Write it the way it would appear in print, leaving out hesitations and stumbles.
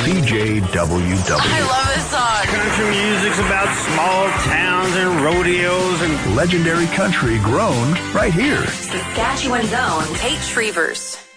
CJWW. I love this song. Country music's about small towns and rodeos and legendary country grown right here. Saskatchewan's own Kate Shrevers.